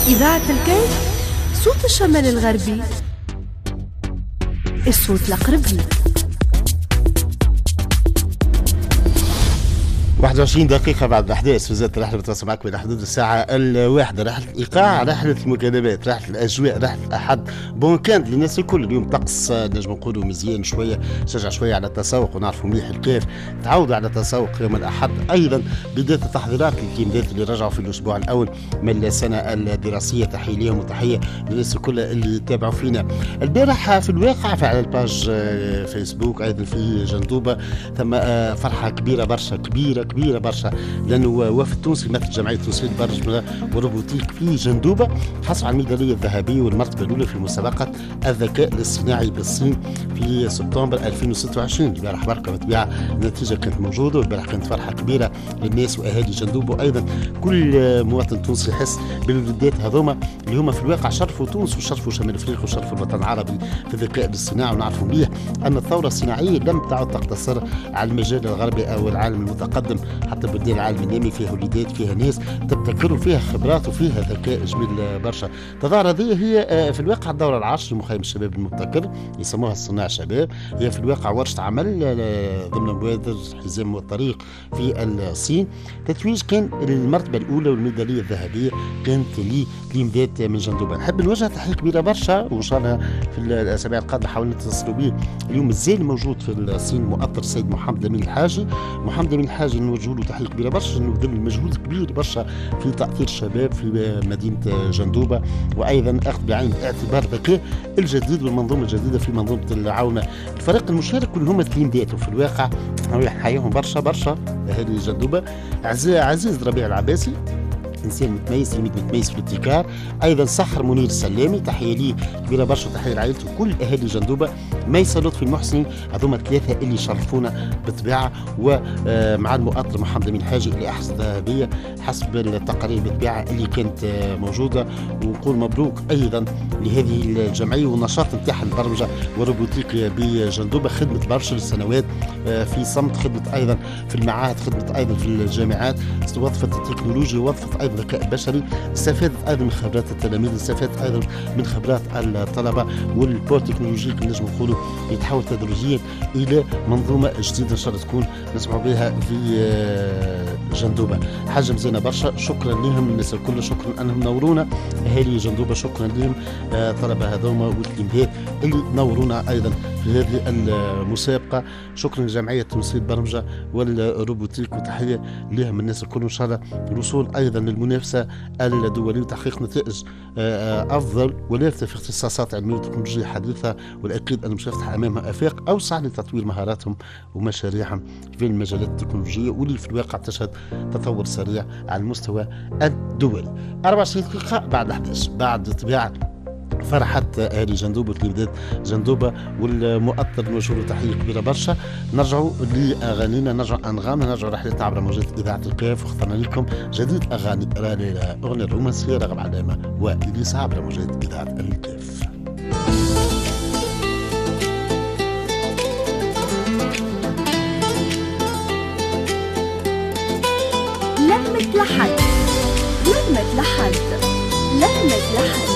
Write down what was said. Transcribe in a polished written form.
إذاعة الكيف، صوت الشمال الغربي، الصوت الأقرب لي. 21 دقيقة بعد الأحداث وزادت الرحلة بتواصل معكم إلى حدود الساعة الواحدة. رحلة الإيقاع، رحلة المكالمات، رحلة الأجواء، رحلة الأحد. بون كانت للناس الكل اليوم طقس نجم نقولوا مزيان شوية، شجع شوية على التسوق، ونعرفوا مليح الكيف تعودوا على التسوق يوم الأحد. أيضا بداية التحضيرات للتيمات اللي رجعوا في الأسبوع الأول من السنة الدراسية. تحية لهم وتحية للناس الكل اللي تابعوا فينا. البارح في الواقع في على الباج فيسبوك أيضا في جندوبة ثم فرحة كبيرة برشا، كبيرة برشا، لانه وفد تونسي مثل جمعيه تونسيه البرمجه وروبوتيك في جندوبه حصل على الميداليه الذهبيه والمرتبه الاولى في مسابقه الذكاء الاصطناعي بالصين في سبتمبر 2026. البارح بركه بالطبيعه النتيجه كانت موجوده، والبارح كانت فرحه كبيره للناس واهالي جندوبه، وايضا كل مواطن تونسي يحس بالولدات هذوما اللي هما في الواقع شرفوا تونس وشرفوا شمال افريقيا وشرفوا الوطن العربي في الذكاء الاصطناعي. ونعرفوا مليح ان الثوره الصناعيه لم تعد تقتصر على المجال الغربي او العالم المتقدم، حتى بلدان العالم النامي فيها وليدات، فيها ناس تبتكر وفيها خبرات وفيها ذكاء جميل برشا. تظاهر هذه هي في الواقع الدوره العاشره لمخيم الشباب المبتكر، يسموها الصناع شباب. هي في الواقع ورشه عمل ضمن مبادره حزام والطريق في الصين. تتويج كان المرتبه الاولى والميداليه الذهبيه كانت لمذات من جندوبه. نحب نوجه تحيه كبيره برشا، وان شاء الله في الاسابيع القادمه حاولنا نتصلوا به. اليوم مازال موجود في الصين مؤطر السيد محمد امين الحاجي. محمد امين الحاجي نوجه له تحيه كبيره برشا، انه بذل مجهود كبير برشا في تاثير الشباب في مدينه جندوبه، وايضا اخذ بعين الاعتبار الذكاء الجديد والمنظومه الجديده في منظومه العونه. الفريق المشارك كلهم تلميذات، وفي الواقع نحييهم برشا اهالي جندوبه. عزيز ربيع العباسي انسان متميز، تلميذ متميز في الابتكار. ايضا سحر منير السلامي تحيه ليه كبيره برشا، تحيه لعائلته وكل اهالي جندوبه. ميسه لطفي المحسني، هذوما ثلاثه اللي شرفونا بالطبيعه، ومع المؤطر محمد امين الحاجي اللي احرز ذهبيه حسب التقارير بالطبيعه اللي كانت موجوده. ونقول مبروك ايضا لهذه الجمعيه والنشاط نتاعها البرمجه والروبوتيك بجندوبه. خدمه برشا السنوات في صمت، خدمه ايضا في المعاهد، خدمه ايضا في الجامعات، وظفت التكنولوجيا، وظفت ايضا الذكاء البشري، استفادت ايضا من خبرات التلاميذ، استفادت ايضا من خبرات الطلبه. والبور تكنولوجيك نجم نقولوا يتحول تدريجيا الى منظومه جديده ان شاء الله تكون نسمعوا بها في جندوبه. حاجه مزيانه برشا، شكرا لهم الناس الكل، شكرا انهم نورونا اهالي جندوبه، شكرا لهم طلبه هذوما والتلميذات اللي نورونا ايضا في هذه المسابقه. شكرا لجمعيه تونسيه البرمجه والروبوتيك، وتحيه لهم الناس الكل. ان شاء الله الوصول ايضا للمنافسه الدوليه وتحقيق نتائج افضل ولافتة في اختصاصات علميه وتكنولوجيه حديثه، والاكيد انهم سيفتح امامها افاق اوسع لتطوير مهاراتهم ومشاريعهم في المجالات التكنولوجيه، واللي في الواقع تشهد تطور سريع على المستوى الدولي. 24 دقيقه بعد 11 بعد طبيعه فرحت اهالي جندوبه وتلميذات جندوبه والمؤطر نوجه له تحيه كبيره برشا. نرجعوا لاغانينا، نرجعوا انغامنا، نرجعوا رحلتنا عبر موجات اذاعه الكيف، واخترنا لكم جديد اغاني الاغنيه الرومانسيه رغم علامه واليسا عبر موجات اذاعه الكيف. لمة لحد، لمة لحد، لمة لحد.